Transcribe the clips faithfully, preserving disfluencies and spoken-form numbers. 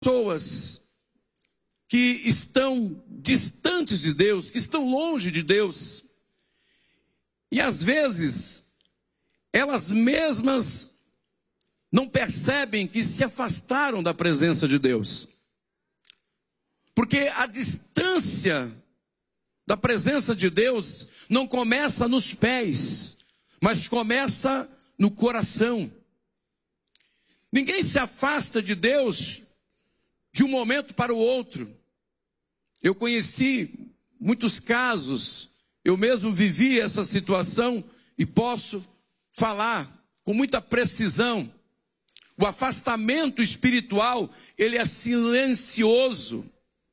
pessoas que estão distantes de Deus, que estão longe de Deus, e às vezes elas mesmas não percebem que se afastaram da presença de Deus, porque a distância da presença de Deus não começa nos pés, mas começa no coração. Ninguém se afasta de Deus de um momento para o outro. Eu conheci muitos casos, eu mesmo vivi essa situação e posso falar com muita precisão. O afastamento espiritual, ele é silencioso.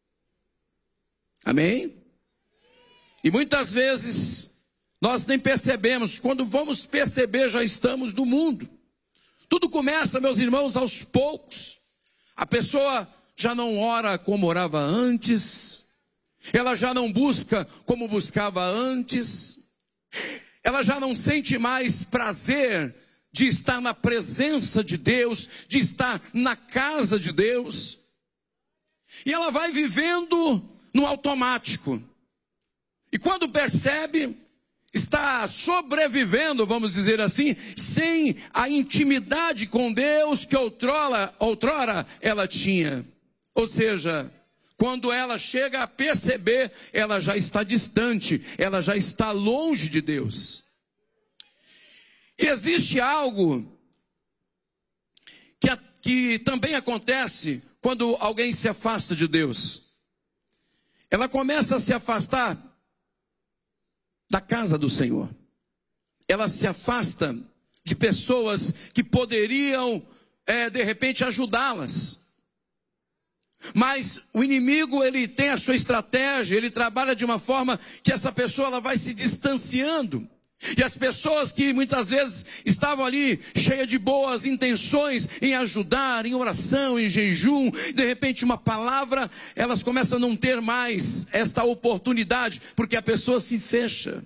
Amém? E muitas vezes nós nem percebemos, quando vamos perceber já estamos no mundo. Tudo começa, meus irmãos, aos poucos. A pessoa já não ora como orava antes, ela já não busca como buscava antes, ela já não sente mais prazer de estar na presença de Deus, de estar na casa de Deus, e ela vai vivendo no automático, e quando percebe, está sobrevivendo, vamos dizer assim, sem a intimidade com Deus que outrora, outrora ela tinha. Ou seja, quando ela chega a perceber, ela já está distante, ela já está longe de Deus. E existe algo que, que também acontece quando alguém se afasta de Deus. Ela começa a se afastar da casa do Senhor. Ela se afasta de pessoas que poderiam, é, de repente, ajudá-las. Mas o inimigo, ele tem a sua estratégia, ele trabalha de uma forma que essa pessoa ela vai se distanciando. E as pessoas que muitas vezes estavam ali cheias de boas intenções em ajudar, em oração, em jejum, de repente uma palavra, elas começam a não ter mais esta oportunidade, porque a pessoa se fecha.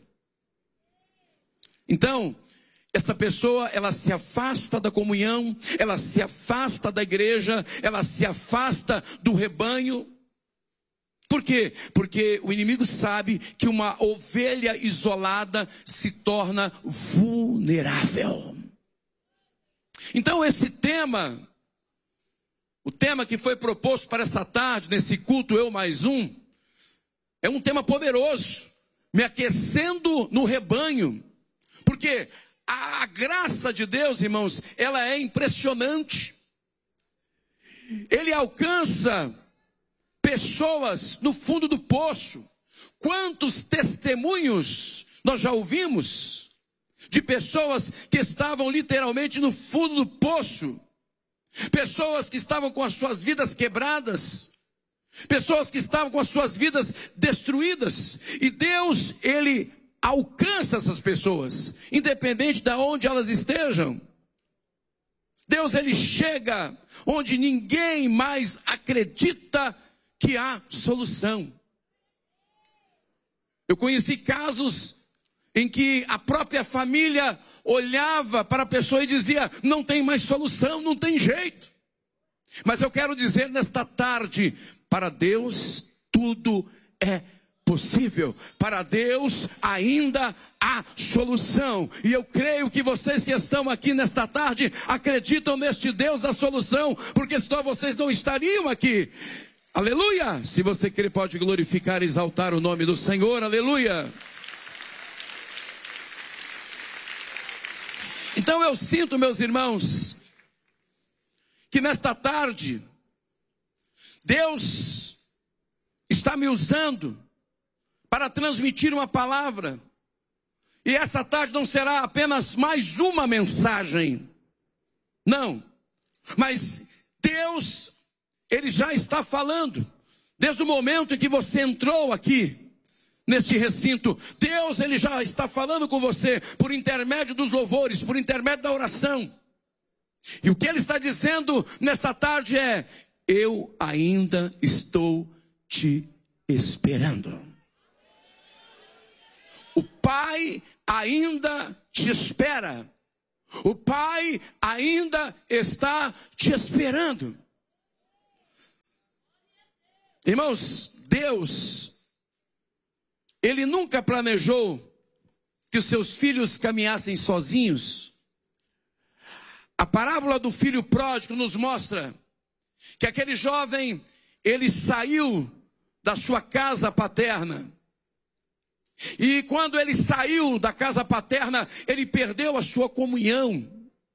Então, essa pessoa, ela se afasta da comunhão, ela se afasta da igreja, ela se afasta do rebanho. Por quê? Porque o inimigo sabe que uma ovelha isolada se torna vulnerável. Então esse tema, o tema que foi proposto para essa tarde, nesse culto Eu Mais Um, é um tema poderoso, me aquecendo no rebanho. Porque a, a graça de Deus, irmãos, ela é impressionante. Ele alcança pessoas no fundo do poço. Quantos testemunhos nós já ouvimos de pessoas que estavam literalmente no fundo do poço, pessoas que estavam com as suas vidas quebradas, pessoas que estavam com as suas vidas destruídas, e Deus, ele alcança essas pessoas, independente de onde elas estejam. Deus, ele chega onde ninguém mais acredita que há solução. Eu conheci casos em que a própria família olhava para a pessoa e dizia: não tem mais solução, não tem jeito. Mas eu quero dizer nesta tarde, para Deus tudo é possível. Para Deus ainda há solução. E eu creio que vocês que estão aqui nesta tarde acreditam neste Deus da solução, porque senão vocês não estariam aqui. Aleluia! Se você quer, pode glorificar e exaltar o nome do Senhor. Aleluia! Então eu sinto, meus irmãos, que nesta tarde Deus está me usando para transmitir uma palavra. E essa tarde não será apenas mais uma mensagem. Não. Mas Deus, ele já está falando, desde o momento em que você entrou aqui, neste recinto. Deus, ele já está falando com você, por intermédio dos louvores, por intermédio da oração. E o que ele está dizendo nesta tarde é: eu ainda estou te esperando. O Pai ainda te espera. O Pai ainda está te esperando. Irmãos, Deus, Ele nunca planejou que os seus filhos caminhassem sozinhos. A parábola do filho pródigo nos mostra que aquele jovem, ele saiu da sua casa paterna. E quando ele saiu da casa paterna, ele perdeu a sua comunhão.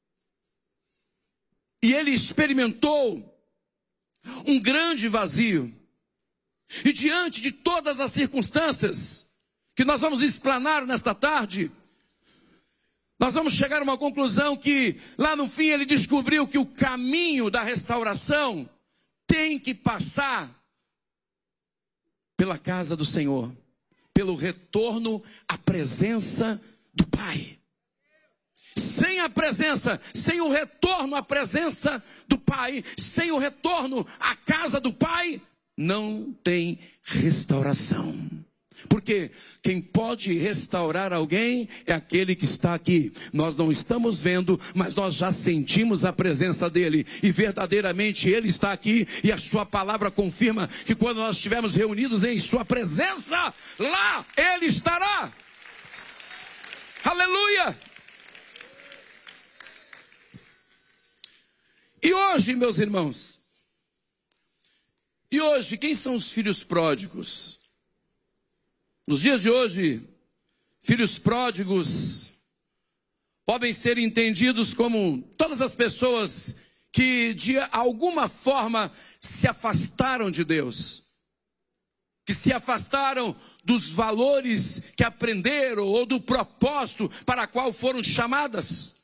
E ele experimentou um grande vazio. E diante de todas as circunstâncias que nós vamos explanar nesta tarde, nós vamos chegar a uma conclusão que lá no fim ele descobriu que o caminho da restauração tem que passar pela casa do Senhor, pelo retorno à presença do Pai. Sem a presença, sem o retorno à presença do Pai, sem o retorno à casa do Pai, não tem restauração. Porque quem pode restaurar alguém é aquele que está aqui. Nós não estamos vendo, mas nós já sentimos a presença dele. E verdadeiramente ele está aqui. E a sua palavra confirma que quando nós estivermos reunidos em sua presença, lá ele estará. Aleluia! E hoje, meus irmãos, e hoje, quem são os filhos pródigos? Nos dias de hoje, filhos pródigos podem ser entendidos como todas as pessoas que de alguma forma se afastaram de Deus, que se afastaram dos valores que aprenderam ou do propósito para qual foram chamadas,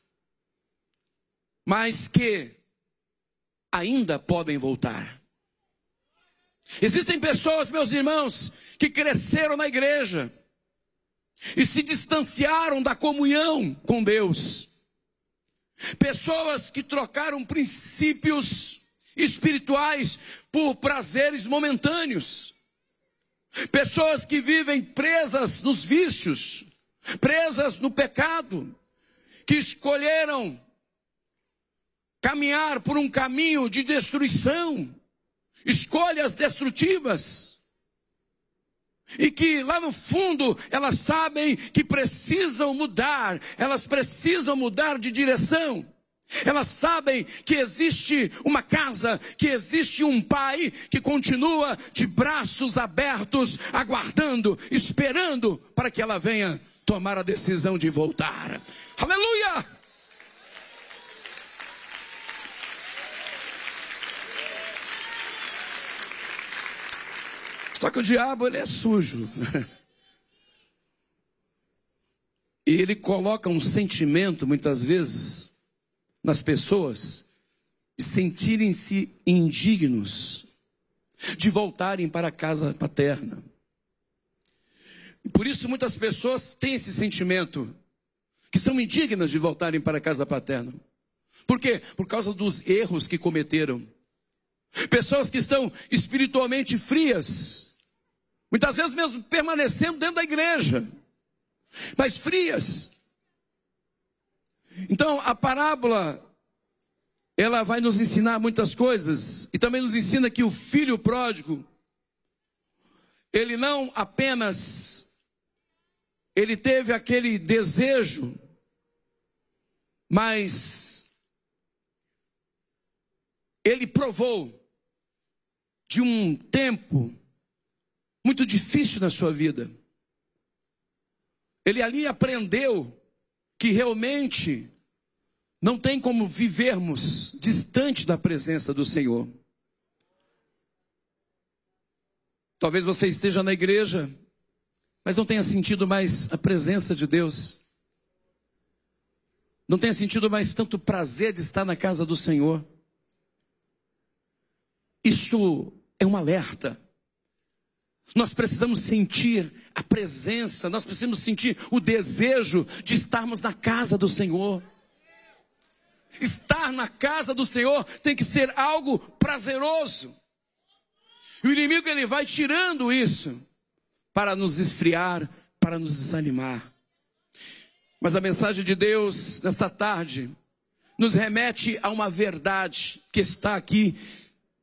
mas que ainda podem voltar. Existem pessoas, meus irmãos, que cresceram na igreja e se distanciaram da comunhão com Deus. Pessoas que trocaram princípios espirituais por prazeres momentâneos. Pessoas que vivem presas nos vícios, presas no pecado, que escolheram caminhar por um caminho de destruição, escolhas destrutivas, e que lá no fundo elas sabem que precisam mudar, elas precisam mudar de direção. Elas sabem que existe uma casa, que existe um Pai que continua de braços abertos, aguardando, esperando para que ela venha tomar a decisão de voltar. Aleluia! Só que o diabo, ele é sujo. E ele coloca um sentimento, muitas vezes, nas pessoas, de sentirem-se indignos, de voltarem para a casa paterna. E por isso muitas pessoas têm esse sentimento, que são indignas de voltarem para a casa paterna. Por quê? Por causa dos erros que cometeram. Pessoas que estão espiritualmente frias, muitas vezes mesmo permanecendo dentro da igreja, mas frias. Então a parábola, ela vai nos ensinar muitas coisas, e também nos ensina que o filho pródigo, ele não apenas, ele teve aquele desejo, mas ele provou de um tempo muito difícil na sua vida. Ele ali aprendeu que realmente não tem como vivermos distante da presença do Senhor. Talvez você esteja na igreja, mas não tenha sentido mais a presença de Deus. Não tenha sentido mais tanto prazer de estar na casa do Senhor. Isso é um alerta. Nós precisamos sentir a presença, nós precisamos sentir o desejo de estarmos na casa do Senhor. Estar na casa do Senhor tem que ser algo prazeroso. E o inimigo, ele vai tirando isso para nos esfriar, para nos desanimar. Mas a mensagem de Deus nesta tarde nos remete a uma verdade que está aqui